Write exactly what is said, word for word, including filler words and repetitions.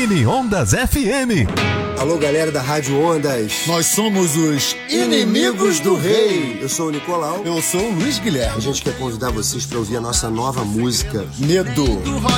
Mini Ondas F M. Alô, galera da Rádio Ondas. Nós somos os Inimigos do Rei. Eu sou o Nicolau. Eu sou o Luiz Guilherme. A gente quer convidar vocês para ouvir a nossa nova música, Medo.